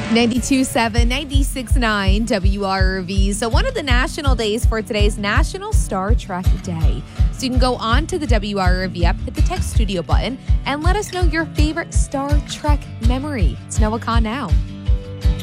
92.7, 96.9 WRV. So one of the national days for today is National Star Trek Day. So you can go on to the WRV app, hit the text studio button, and let us know your favorite Star Trek memory. It's Noah Khan now.